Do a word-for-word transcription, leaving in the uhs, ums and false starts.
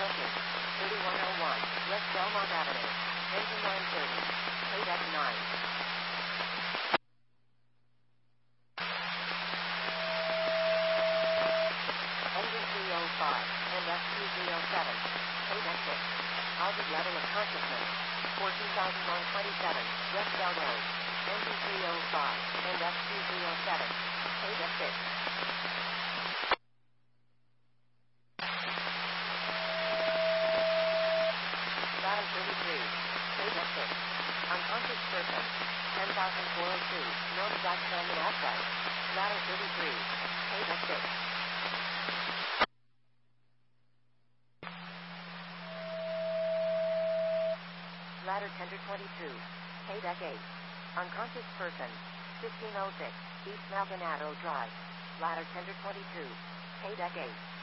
Message. thirty-one oh one, West Belmont Avenue. Engine nine thirty. Paydeck nine. Engine three oh five, and F Q three oh seven. Paydeck six. Audit level of consciousness. fourteen thousand one hundred twenty-seven, West Bell Road. Engine three oh five, and F Q three oh seven. Paydeck six. Ladder thirty-three. Paydeck six. Unconscious person. ten thousand four oh two, North Black Canyon Asphalt. Ladder thirty-three. Paydeck six. Ladder Tender twenty-two. Paydeck eight. Unconscious person. fifteen oh six, East Maldonado Drive. Ladder Tender twenty-two. Paydeck eight.